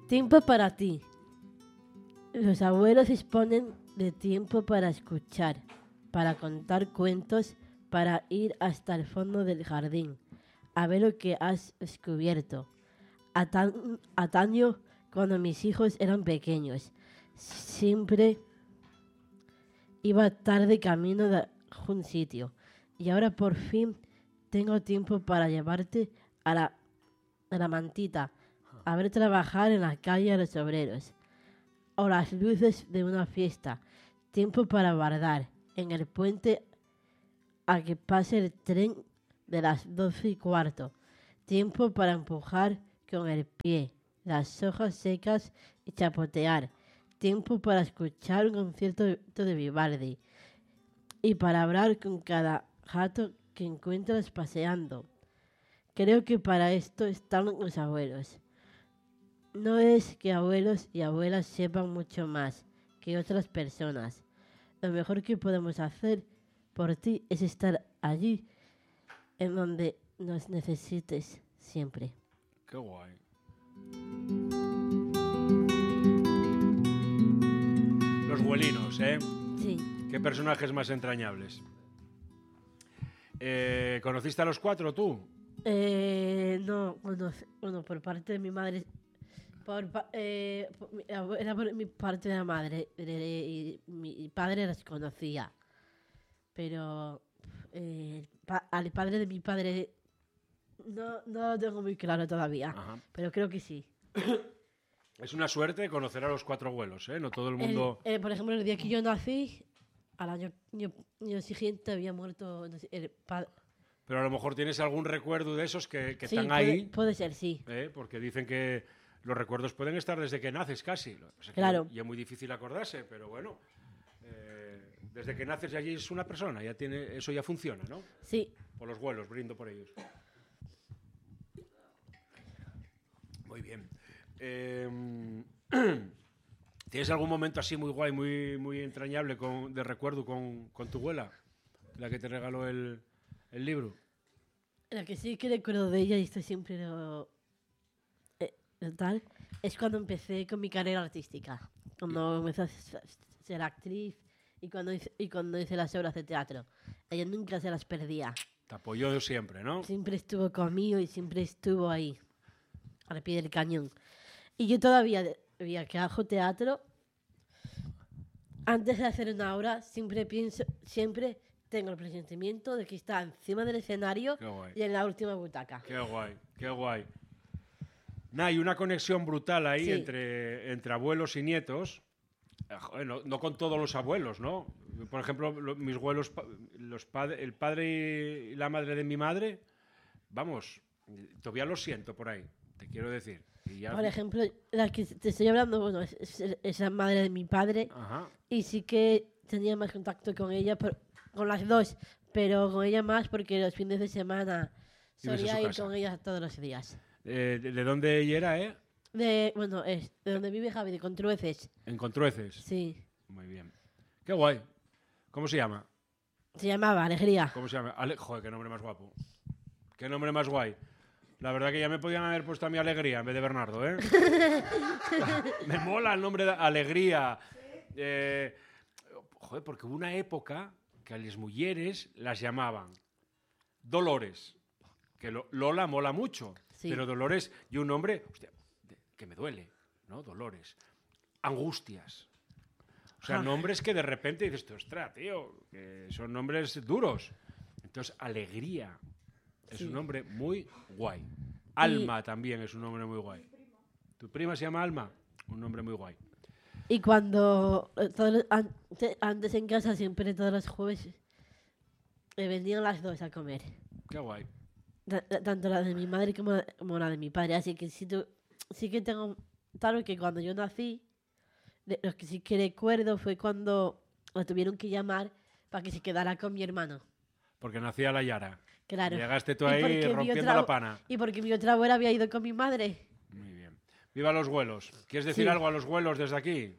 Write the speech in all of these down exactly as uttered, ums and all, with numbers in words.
Tiempo para ti. Los abuelos disponen de tiempo para escuchar, para contar cuentos, para ir hasta el fondo del jardín, a ver lo que has descubierto. Atan- Ataño, cuando mis hijos eran pequeños, siempre iba tarde camino de un sitio. Y ahora por fin tengo tiempo para llevarte a la, a la mantita, a ver trabajar en la calle a los obreros. O las luces de una fiesta. Tiempo para guardar en el puente a que pase el tren de las doce y cuarto. Tiempo para empujar con el pie las hojas secas y chapotear. Tiempo para escuchar un concierto de Vivaldi. Y para hablar con cada gato que encuentras paseando. Creo que para esto están los abuelos. No es que abuelos y abuelas sepan mucho más que otras personas. Lo mejor que podemos hacer por ti es estar allí, en donde nos necesites siempre. Qué guay. Los abuelinos, ¿eh? Sí. Qué personajes más entrañables. Eh, ¿Conociste a los cuatro tú? Eh, no, bueno, bueno, por parte de mi madre... Por, eh, por, era por mi parte de la madre y mi padre las conocía, pero eh, pa, al padre de mi padre no, no lo tengo muy claro todavía. Ajá. Pero creo que sí. Es una suerte conocer a los cuatro abuelos, ¿eh? No todo el mundo... El, eh, por ejemplo, el día que yo nací, al año, año, año siguiente había muerto no sé, el padre. Pero a lo mejor tienes algún recuerdo de esos que, que Sí, están puede, ahí. puede ser, sí. ¿eh? Porque dicen que los recuerdos pueden estar desde que naces casi. O sea, que Claro. Ya es muy difícil acordarse, pero bueno. Eh, desde que naces allí es una persona, ya tiene, eso ya funciona, ¿no? Sí. Por los vuelos, brindo por ellos. Muy bien. Eh, ¿Tienes algún momento así muy guay, muy, muy entrañable con, de recuerdo con, con tu abuela? La que te regaló el, el libro. La que sí que recuerdo de ella, y esto siempre lo, eh, lo tal, es cuando empecé con mi carrera artística. Cuando empecé a ser actriz y cuando hice, y cuando hice las obras de teatro. Ella nunca se las perdía. Te apoyó siempre, ¿no? Siempre estuvo conmigo y siempre estuvo ahí, al pie del cañón. Y yo todavía, todavía que hago teatro, antes de hacer una obra, siempre pienso, siempre tengo el presentimiento de que está encima del escenario y en la última butaca. Qué guay, qué guay. Nah, hay una conexión brutal ahí Sí. entre, entre abuelos y nietos. Joder, no, no con todos los abuelos, ¿no? Por ejemplo, lo, mis abuelos, los pad- el padre y la madre de mi madre, vamos, todavía lo siento por ahí, te quiero decir. Y ya... Por ejemplo, la que te estoy hablando, bueno, es, es, es la madre de mi padre. Ajá. Y sí que tenía más contacto con ella, por, con las dos, pero con ella más porque los fines de semana solía ir casa. con ella todos los días. Eh, de, ¿De dónde ella era, eh? De, bueno, es de donde vive Javi, de Contrueces. En Contrueces. Sí. Muy bien. Qué guay. ¿Cómo se llama? Se llamaba Alegría. ¿Cómo se llama? Ale... Joder, qué nombre más guapo. Qué nombre más guay. La verdad que ya me podían haber puesto a mi Alegría en vez de Bernardo, ¿eh? Me mola el nombre de Alegría. Eh, joder, porque hubo una época que a las mujeres las llamaban Dolores. Que lo, Lola mola mucho, Sí. pero Dolores y un nombre, hostia, que me duele, ¿no? Dolores. Angustias. O sea, Ah. nombres que de repente dices, ostras, tío, que son nombres duros. Entonces, Alegría es Sí. un nombre muy guay. Alma también es un nombre muy guay. ¿Tu prima se llama Alma? Un nombre muy guay. Y cuando, eh, todos los- antes, antes en casa, siempre todos los jueves, eh, venían las dos a comer. Qué guay. Ta- ta- Tanto la de mi madre como la, como la de mi padre. Así que sí, tu- sí que tengo claro que cuando yo nací, de- lo que sí que recuerdo fue cuando la tuvieron que llamar para que se quedara con mi hermano. Porque nacía la Yara. Claro. Llegaste tú Y ahí porque mi rompiendo otra- la pana. Y porque mi otra abuela había ido con mi madre. Muy bien. ¡Viva los vuelos! ¿Quieres decir Sí. algo a los vuelos desde aquí?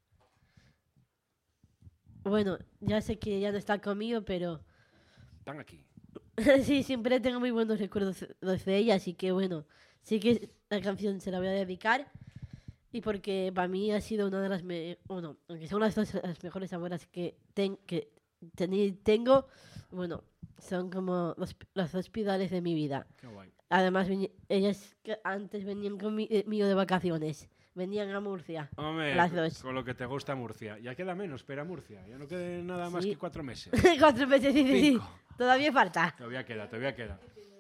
Bueno, ya sé que ya no está conmigo, pero Están aquí. sí, siempre tengo muy buenos recuerdos de ella, así que bueno, sí que la canción se la voy a dedicar Y porque para mí ha sido una de las... Me bueno, aunque son las dos las mejores abuelas que, ten que tení- tengo, bueno, son como los, los dos pilares de mi vida. Qué guay. Además, veni- ellas que antes venían conmigo de vacaciones. Venían a Murcia. Hombre, Las dos. con lo que te gusta Murcia. Ya queda menos, espera Murcia. Ya no queda nada más Sí. que cuatro meses. Cuatro meses, sí, sí, sí. Cinco. Todavía falta. Todavía queda, todavía queda.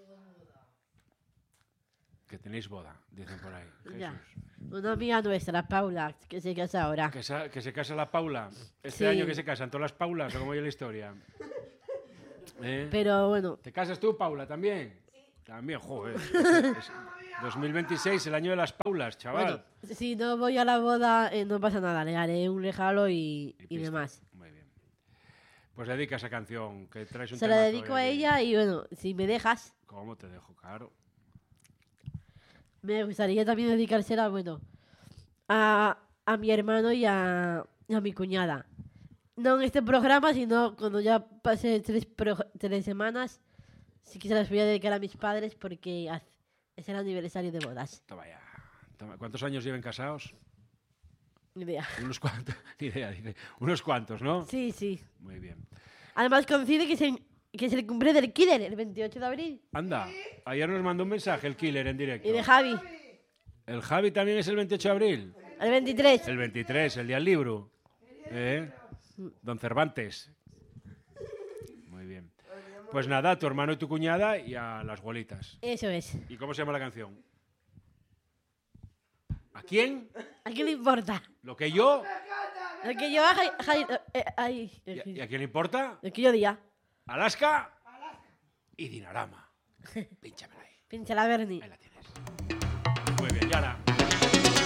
Que tenéis boda, dicen por ahí. Ya. Jesús. Una amiga nuestra, Paula, que se casa ahora. Que, sa- que se casa la Paula. Este Sí. año que se casan todas las Paulas, o como oye la historia. ¿Eh? Pero bueno, ¿Te casas tú, Paula, también? También, joder. Es dos mil veintiséis, el año de las Paulas, chaval. bueno, si no voy a la boda, eh, no pasa nada. Le haré un regalo y, y pista. demás. Muy bien. Pues dedica esa canción, que traes un Se la temazo dedico hoy a aquí. ella y bueno, si me dejas, ¿Cómo te dejo? Claro. me gustaría también dedicársela, bueno, a, a mi hermano y a, y a mi cuñada. No en este programa, sino cuando ya pase tres, pro- tres semanas, sí que se las voy a dedicar a mis padres porque haz- es el aniversario de bodas. Toma ya. Toma. ¿Cuántos años lleven casados? Ni idea. Unos cuantos. Ni idea, dice. Unos cuantos, ¿no? Sí, sí. Muy bien. Además coincide que es el, que es el cumple del Killer, el veintiocho de abril. Anda, ayer nos mandó un mensaje el Killer en directo. Y de Javi, ¿El Javi también es el veintiocho de abril? el veintitrés. El veintitrés, el día del libro. ¿Eh? Don Cervantes. Muy bien. Pues nada, a tu hermano y tu cuñada y a las abuelitas. Eso es. ¿Y cómo se llama la canción? ¿A quién? ¿A quién le importa? ¿Lo que yo? Lo que yo haga, Jai- eh, ay, ¿Y, y a quién le importa? lo que yo diga. Alaska y Dinarama. Pínchamela ahí. Pincha la Bernie. Ahí la tienes.